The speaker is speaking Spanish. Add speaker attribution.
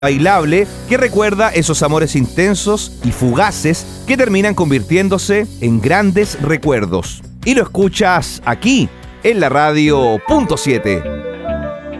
Speaker 1: bailable que recuerda esos amores intensos y fugaces que terminan convirtiéndose en grandes recuerdos. Y lo escuchas aquí, en la radio .7.